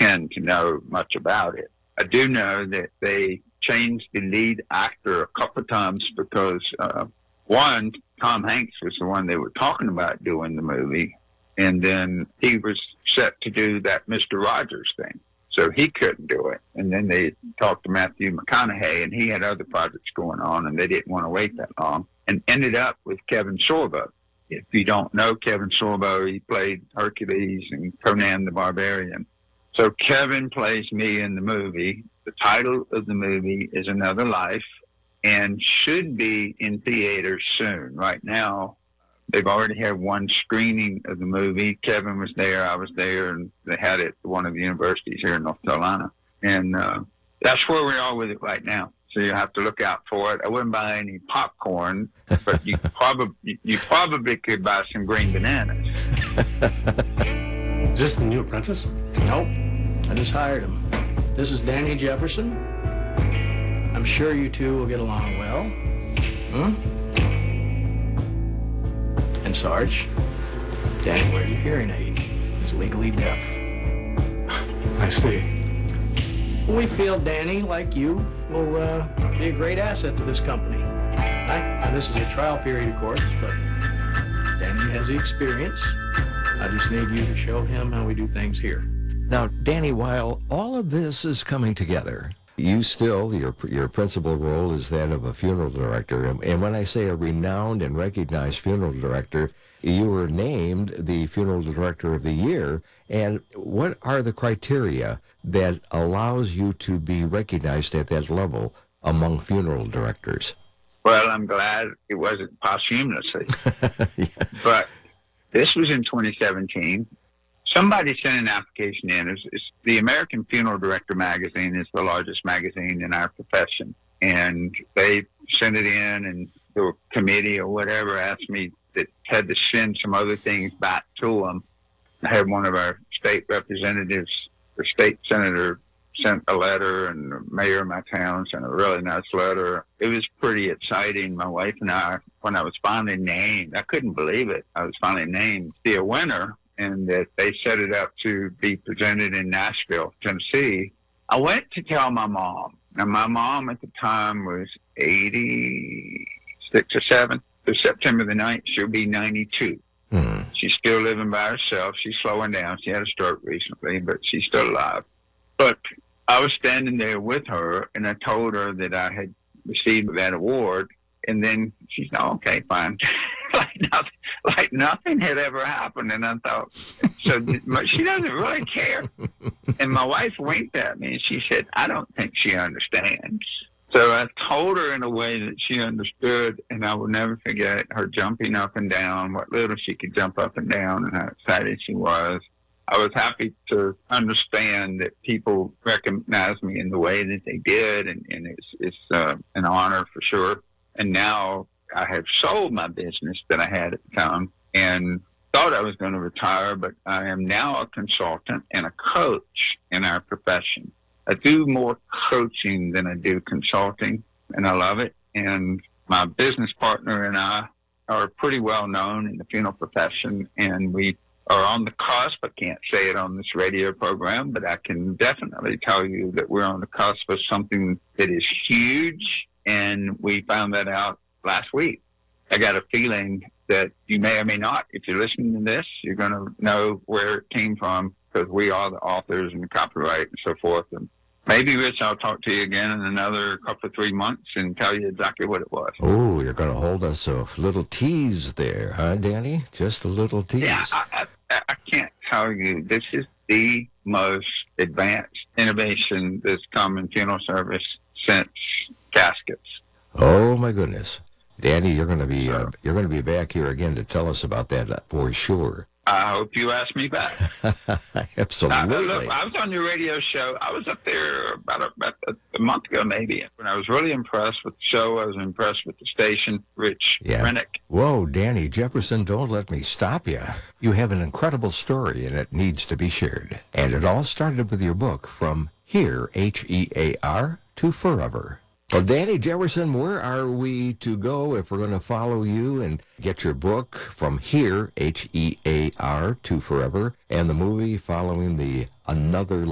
pretend to know much about it. I do know that they changed the lead actor a couple of times because, one, Tom Hanks was the one they were talking about doing the movie, and then he was set to do that Mr. Rogers thing, so he couldn't do it. And then they talked to Matthew McConaughey, and he had other projects going on, and they didn't want to wait that long, and ended up with Kevin Sorbo. If you don't know Kevin Sorbo, he played Hercules and Conan the Barbarian. So Kevin plays me in the movie. The title of the movie is Another Life, and should be in theaters soon. Right now, they've already had one screening of the movie. Kevin was there, I was there, and they had it at one of the universities here in North Carolina. And that's where we are with it right now. So you have to look out for it. I wouldn't buy any popcorn, but you probably could buy some green bananas. Is this the new apprentice? Nope. I just hired him. This is Danny Jefferson. I'm sure you two will get along well. And Sarge, Danny wears a hearing aid. He's legally deaf. I see. We feel Danny, like you, will be a great asset to this company. And this is a trial period, of course, but Danny has the experience. I just need you to show him how we do things here. Now, Danny, while all of this is coming together, you still, your principal role is that of a funeral director. And when I say a renowned and recognized funeral director, you were named the Funeral Director of the Year. And what are the criteria that allows you to be recognized at that level among funeral directors? Well, I'm glad it wasn't posthumously. Yeah. But this was in 2017. Somebody sent an application in. It's the American Funeral Director magazine is the largest magazine in our profession. And they sent it in, and the committee or whatever asked me that had to send some other things back to them. I had one of our state representatives, the state senator, sent a letter, and the mayor of my town sent a really nice letter. It was pretty exciting. My wife and I, when I was finally named, I couldn't believe it. I was finally named the winner, and that they set it up to be presented in Nashville, Tennessee. I went to tell my mom. Now, my mom at the time was 86 or 7. So September the 9th, she'll be 92. She's still living by herself. She's slowing down. She had a stroke recently, but she's still alive. But I was standing there with her, and I told her that I had received that award. And then she said, "Oh, okay, fine." like nothing had ever happened. And I thought, so she doesn't really care. And my wife winked at me, and she said, "I don't think she understands." So I told her in a way that she understood, and I will never forget her jumping up and down, what little she could jump up and down, and how excited she was. I was happy to understand that people recognized me in the way that they did, and it's an honor for sure. And now I have sold my business that I had at the time and thought I was going to retire, but I am now a consultant and a coach in our profession. I do more coaching than I do consulting, and I love it. And my business partner and I are pretty well known in the funeral profession, and we are on the cusp. I can't say it on this radio program, but I can definitely tell you that we're on the cusp of something that is huge, and we found that out last week. I got a feeling that you may or may not, if you're listening to this, you're going to know where it came from, because we are the authors and the copyright and so forth. And maybe, Rich, I'll talk to you again in another couple of 3 months and tell you exactly what it was. Oh, you're going to hold us a little tease there, huh, Danny? Just a little tease. Yeah, I can't tell you. This is the most advanced innovation that's come in funeral service since caskets. Oh, my goodness. Danny, you're going to be back here again to tell us about that for sure. I hope you ask me back. Absolutely. Look, I was on your radio show. I was up there about a month ago, maybe. When I was really impressed with the show, I was impressed with the station, Rich Rennick. Whoa, Danny Jefferson, don't let me stop you. You have an incredible story, and it needs to be shared. And it all started with your book, From Here, H-E-A-R, to Forever. Well, Danny Jefferson, where are we to go if we're going to follow you and get your book, From Here, H-E-A-R, to Forever, and the movie following the Another